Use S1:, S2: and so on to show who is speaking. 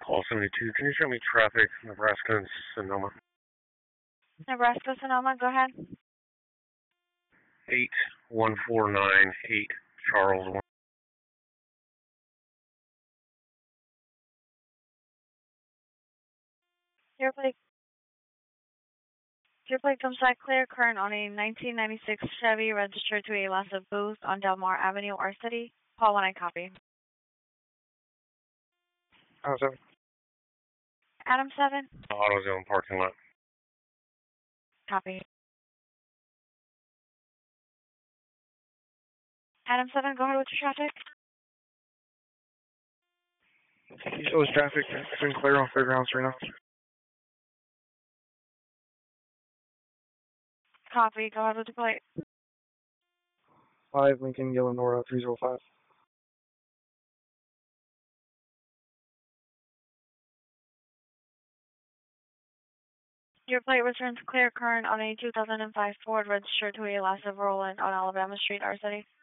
S1: Call 72. Can you show me traffic, Nebraska and Sonoma?
S2: Nebraska, Sonoma, go ahead.
S1: 81498 Charles.
S2: Your plate comes back clear, current on a 1996 Chevy registered to a Lassa Booth on Del Mar Avenue, our city. Call when I copy.
S3: Adam 7.
S2: Adam 7.
S1: AutoZone parking lot.
S2: Copy. Adam 7, go ahead with your traffic.
S3: He shows traffic. It's been clear on Fairgrounds right now.
S2: Copy. Go ahead with the plate.
S3: 5 Lincoln Eleonora 305.
S2: Your plate returns clear, current on a 2005 Ford registered to a Lassa Roland on Alabama Street, our city.